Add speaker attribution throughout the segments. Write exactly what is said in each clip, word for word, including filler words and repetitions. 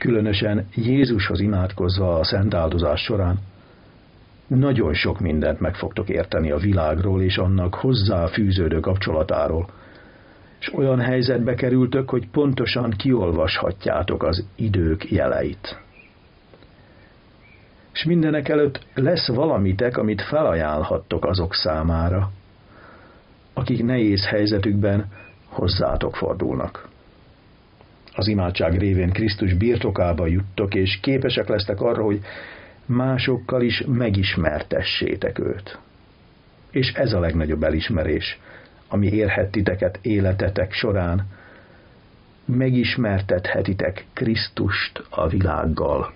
Speaker 1: Különösen Jézushoz imádkozva a szent áldozás során nagyon sok mindent meg fogtok érteni a világról és annak hozzá fűződő kapcsolatáról, és olyan helyzetbe kerültök, hogy pontosan kiolvashatjátok az idők jeleit. És mindenek előtt lesz valamitek, amit felajánlhattok azok számára, akik nehéz helyzetükben hozzátok fordulnak. Az imádság révén Krisztus birtokába juttok, és képesek lesztek arra, hogy másokkal is megismertessétek őt. És ez a legnagyobb elismerés, ami érhet titeket életetek során. Megismertethetitek Krisztust a világgal.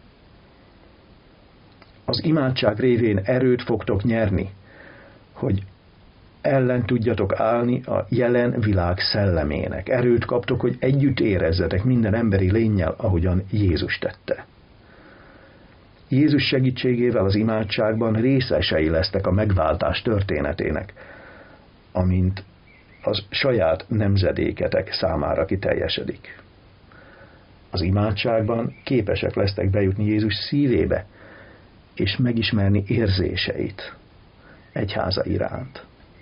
Speaker 1: Az imádság révén erőt fogtok nyerni, hogy ellen tudjatok állni a jelen világ szellemének. Erőt kaptok, hogy együtt érezzetek minden emberi lénnyel, ahogyan Jézus tette. Jézus segítségével az imádságban részesei lesztek a megváltás történetének, amint az saját nemzedéketek számára kiteljesedik. Az imádságban képesek lesztek bejutni Jézus szívébe, és megismerni érzéseit egyháza iránt.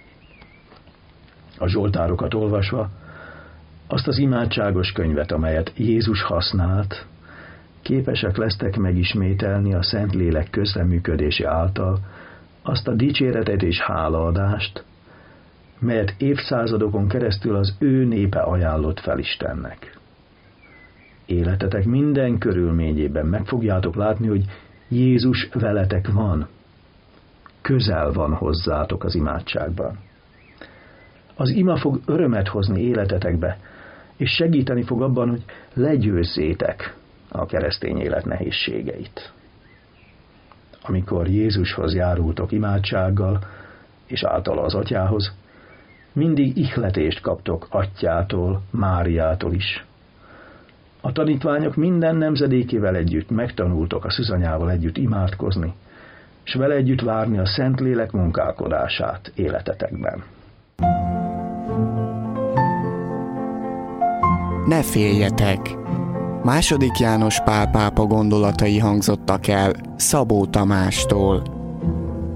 Speaker 1: A zsoltárokat olvasva, azt az imádságos könyvet, amelyet Jézus használt, képesek lesztek megismételni a Szentlélek közreműködése által azt a dicséretet és hálaadást, melyet évszázadokon keresztül az ő népe ajánlott fel Istennek. Életetek minden körülményében meg fogjátok látni, hogy Jézus veletek van, közel van hozzátok az imádságban. Az ima fog örömet hozni életetekbe, és segíteni fog abban, hogy legyőzzétek a keresztény élet nehézségeit. Amikor Jézushoz járultok imádsággal, és általa az atyához, mindig ihletést kaptok atyától, Máriától is. A tanítványok minden nemzedékével együtt megtanultok a szűzanyával együtt imádkozni, és vele együtt várni a Szentlélek munkálkodását életetekben.
Speaker 2: Ne féljetek! Második János Pál pápa gondolatai hangzottak el Szabó Tamástól.